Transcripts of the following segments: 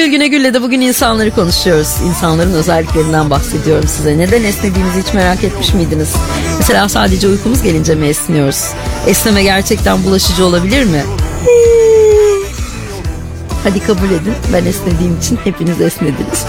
Güne Gül'le de bugün insanları konuşuyoruz. İnsanların özelliklerinden bahsediyorum size. Neden esnediğimizi hiç merak etmiş miydiniz? Mesela sadece uykumuz gelince mi esniyoruz? Esneme gerçekten bulaşıcı olabilir mi? Hadi kabul edin, ben esnediğim için hepiniz esnediniz.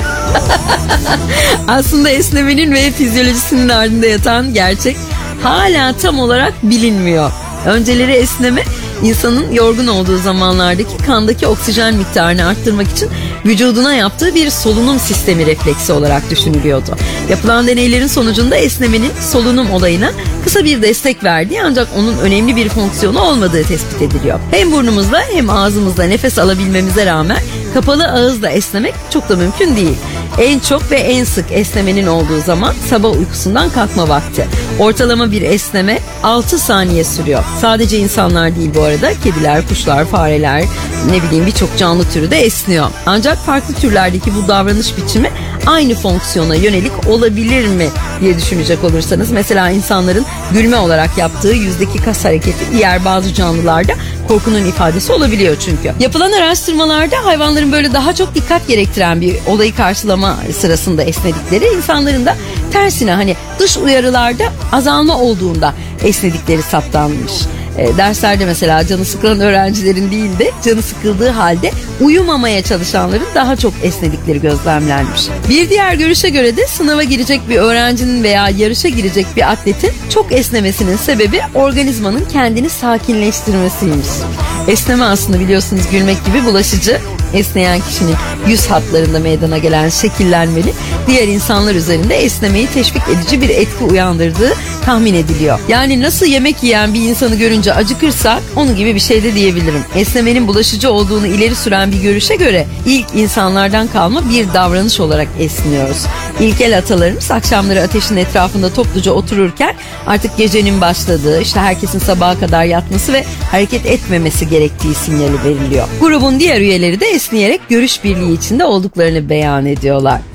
Aslında esnemenin ve fizyolojisinin ardında yatan gerçek hala tam olarak bilinmiyor. Önceleri esneme insanın yorgun olduğu zamanlardaki kandaki oksijen miktarını arttırmak için vücuduna yaptığı bir solunum sistemi refleksi olarak düşünülüyordu. Yapılan deneylerin sonucunda esnemenin solunum olayına kısa bir destek verdiği ancak onun önemli bir fonksiyonu olmadığı tespit ediliyor. Hem burnumuzla hem ağzımızla nefes alabilmemize rağmen kapalı ağızla esnemek çok da mümkün değil. En çok ve en sık esnemenin olduğu zaman sabah uykusundan kalkma vakti. Ortalama bir esneme 6 saniye sürüyor. Sadece insanlar değil bu arada, kediler, kuşlar, fareler, birçok canlı türü de esniyor. Ancak farklı türlerdeki bu davranış biçimi aynı fonksiyona yönelik olabilir mi diye düşünecek olursanız, mesela insanların gülme olarak yaptığı yüzdeki kas hareketi diğer bazı canlılarda korkunun ifadesi olabiliyor çünkü. Yapılan araştırmalarda hayvanların böyle daha çok dikkat gerektiren bir olayı karşılama sırasında esnedikleri, insanların da tersine dış uyarılarda azalma olduğunda esnedikleri saptanmış. Derslerde mesela canı sıkılan öğrencilerin değil de canı sıkıldığı halde uyumamaya çalışanların daha çok esnedikleri gözlemlenmiş. Bir diğer görüşe göre de sınava girecek bir öğrencinin veya yarışa girecek bir atletin çok esnemesinin sebebi organizmanın kendini sakinleştirmesiymiş. Esneme aslında biliyorsunuz gülmek gibi bulaşıcı. Esneyen kişinin yüz hatlarında meydana gelen şekillenmeli diğer insanlar üzerinde esnemeyi teşvik edici bir etki uyandırdığı tahmin ediliyor. Yani nasıl yemek yiyen bir insanı görünce acıkırsak onun gibi bir şey de diyebilirim. Esnemenin bulaşıcı olduğunu ileri süren bir görüşe göre ilk insanlardan kalma bir davranış olarak esniyoruz. İlkel atalarımız akşamları ateşin etrafında topluca otururken artık gecenin başladığı, herkesin sabaha kadar yatması ve hareket etmemesi gerektiği sinyali veriliyor. Grubun diğer üyeleri de esneyerek görüş birliği içinde olduklarını beyan ediyorlar.